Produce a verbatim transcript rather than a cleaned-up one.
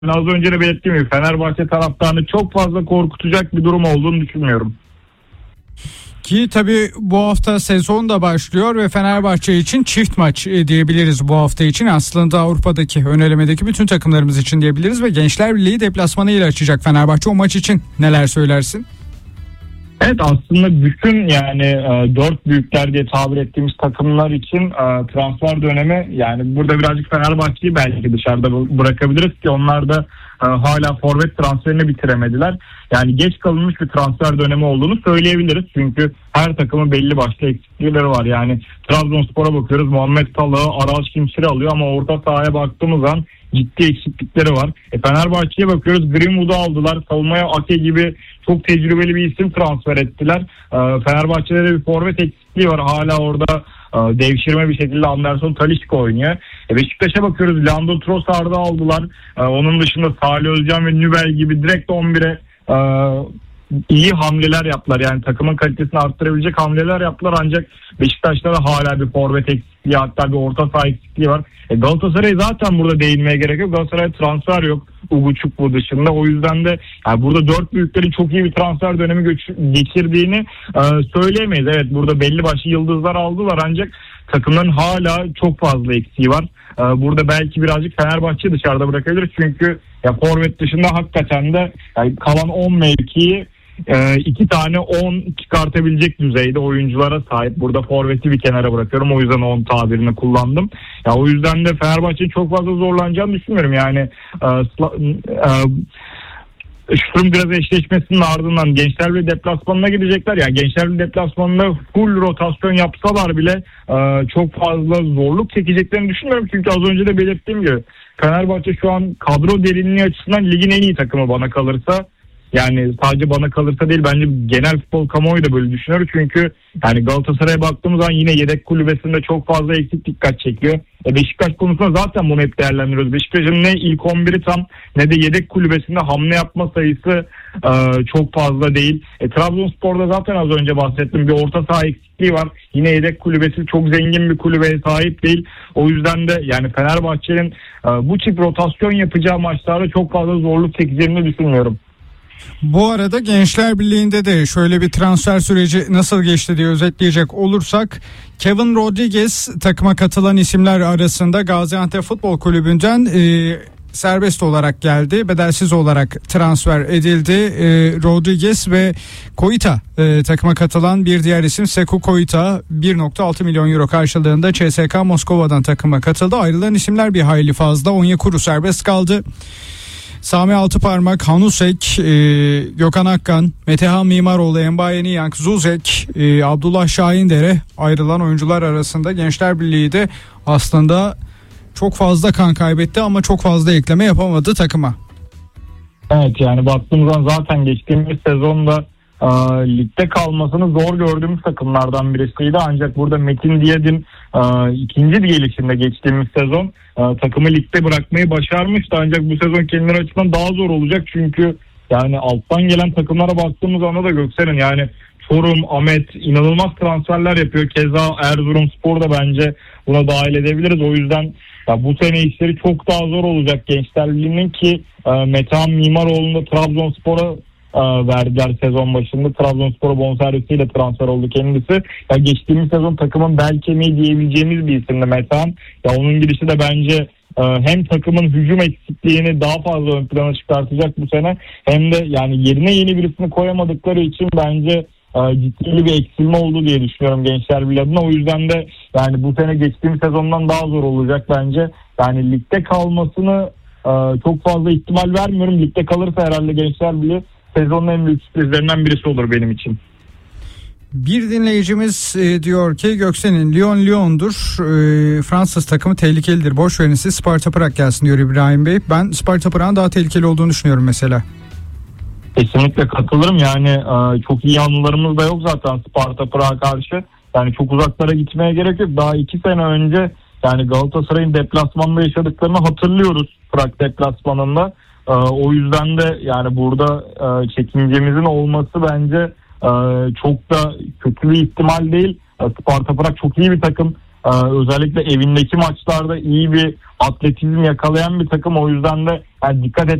az önce de belirttiğim gibi Fenerbahçe taraftarını çok fazla korkutacak bir durum olduğunu düşünmüyorum. Ki tabii bu hafta sezon da başlıyor ve Fenerbahçe için çift maç diyebiliriz bu hafta için. Aslında Avrupa'daki ön elemedeki bütün takımlarımız için diyebiliriz ve Gençler Birliği deplasmanıyla açacak Fenerbahçe. O maç için neler söylersin? Evet, aslında bütün yani e, dört büyükler diye tabir ettiğimiz takımlar için e, transfer dönemi, yani burada birazcık Fenerbahçe'yi belki dışarıda bırakabiliriz ki onlar da e, hala forvet transferini bitiremediler. Yani geç kalınmış bir transfer dönemi olduğunu söyleyebiliriz. Çünkü her takımın belli başlı eksiklikleri var. Yani Trabzonspor'a bakıyoruz, Muhammed Salah'ı, Aral Şimşir'i alıyor ama orta sahaya baktığımız an ciddi eksiklikleri var. E Fenerbahçe'ye bakıyoruz, Greenwood'u aldılar. Savunmaya Ake gibi çok tecrübeli bir isim transfer ettiler. E, Fenerbahçe'de de bir forvet eksikliği var. Hala orada e, devşirme bir şekilde Anderson Talisca oynuyor. E Beşiktaş'a bakıyoruz, Leandro Trossard'ı aldılar. E, onun dışında Salih Özcan ve Nübel gibi direkt on bire e, iyi hamleler yaptılar. Yani takımın kalitesini arttırabilecek hamleler yaptılar. Ancak Beşiktaş'ta da hala bir forvet eksikliği, hatta bir orta saha eksikliği var. E Galatasaray zaten burada değinmeye gerek yok. Galatasaray'a transfer yok Uguçukwu dışında. O yüzden de yani burada dört büyüklerin çok iyi bir transfer dönemi göç- geçirdiğini e, söyleyemeyiz. Evet, burada belli başlı yıldızlar aldılar ancak takımların hala çok fazla eksiği var. E, burada belki birazcık Fenerbahçe dışarıda bırakabiliriz. Çünkü ya forvet dışında hakikaten de yani kalan on mevkiyi Ee, iki tane on çıkartabilecek düzeyde oyunculara sahip. Burada forveti bir kenara bırakıyorum. O yüzden on tabirini kullandım. Ya o yüzden de Fenerbahçe'nin çok fazla zorlanacağını düşünmüyorum. Yani e, e, Şurum biraz eşleşmesinin ardından Gençler Birliği deplasmanına gidecekler. Yani Gençler Birliği deplasmanında full rotasyon yapsalar bile e, çok fazla zorluk çekeceklerini düşünmüyorum. Çünkü az önce de belirttiğim gibi Fenerbahçe şu an kadro derinliği açısından ligin en iyi takımı bana kalırsa. Yani sadece bana kalırsa değil, bence genel futbol kamuoyu da böyle düşünüyor. Çünkü yani Galatasaray'a baktığımız zaman yine yedek kulübesinde çok fazla eksik dikkat çekiyor. E Beşiktaş konusunda zaten bunu hep değerlendiriyoruz. Beşiktaş'ın ne ilk on biri tam ne de yedek kulübesinde hamle yapma sayısı e, çok fazla değil. E, Trabzonspor'da zaten az önce bahsettim, bir orta saha eksikliği var. Yine yedek kulübesi çok zengin bir kulübeye sahip değil. O yüzden de yani Fenerbahçe'nin e, bu çift rotasyon yapacağı maçlarda çok fazla zorluk çekeceğini düşünmüyorum. Bu arada Gençler Birliği'nde de şöyle bir transfer süreci nasıl geçti diye özetleyecek olursak, Kevin Rodriguez takıma katılan isimler arasında Gaziantep Futbol Kulübü'nden e, serbest olarak geldi. Bedelsiz olarak transfer edildi. E, Rodriguez ve Koita e, takıma katılan bir diğer isim Sekou Koita bir virgül altı milyon euro karşılığında C S K A Moskova'dan takıma katıldı. Ayrılan isimler bir hayli fazla. Onyekuru serbest kaldı. Sami Altıparmak, Hanusek, e, Gökhan Akkan, Metehan Mimaroğlu, Embaye Niyank, Zuzek, e, Abdullah Şahindere ayrılan oyuncular arasında. Gençler Birliği de aslında çok fazla kan kaybetti ama çok fazla ekleme yapamadı takıma. Evet, yani baktığımızda zaten geçtiğimiz sezonda e, ligde kalmasını zor gördüğümüz takımlardan birisiydi. Ancak burada Metin Diyadin e, ikinci gelişinde geçtiğimiz sezon e, takımı ligde bırakmayı başarmıştı. Ancak bu sezon kendileri açısından daha zor olacak. Çünkü yani alttan gelen takımlara baktığımız anda da Göksel'in yani Çorum, Ahmet inanılmaz transferler yapıyor. Keza Erzurumspor da bence buna dahil edebiliriz. O yüzden ya bu sene işleri çok daha zor olacak Gençler Birliği'nin ki e, Metehan Mimaroğlu'nu Trabzonspor'a e, verdiler sezon başında. Trabzonspor'a bonservisiyle transfer oldu kendisi. Ya geçtiğimiz sezon takımın bel kemiği diyebileceğimiz bir isimdi Metehan. Ya onun gidişi de bence e, hem takımın hücum eksikliğini daha fazla ön plana çıkartacak bu sene, hem de yani yerine yeni birisini koyamadıkları için bence ciddi bir eksilme oldu diye düşünüyorum Gençler Birliği adına. O yüzden de yani bu sene geçtiğimiz sezondan daha zor olacak bence. Yani ligde kalmasını çok fazla ihtimal vermiyorum. Ligde kalırsa herhalde Gençler Birliği sezonun en büyük sürprizlerinden birisi olur benim için. Bir dinleyicimiz e, diyor ki Göksel'in Lyon Lyon'dur. E, Fransız takımı tehlikelidir. Boş verin siz Sparta Prag gelsin diyor İbrahim Bey. Ben Sparta Prag'ın daha tehlikeli olduğunu düşünüyorum mesela. Kesinlikle katılırım. Yani e, çok iyi anılarımız da yok zaten Sparta Prag'a karşı. Yani çok uzaklara gitmeye gerek yok. Daha iki sene önce yani Galatasaray'ın deplasmanda yaşadıklarını hatırlıyoruz Prag deplasmanında. E, o yüzden de yani burada e, çekincemizin olması bence e, çok da kötü bir ihtimal değil. E, Sparta Prag çok iyi bir takım. Ee, özellikle evindeki maçlarda iyi bir atletizm yakalayan bir takım. O yüzden de yani dikkat et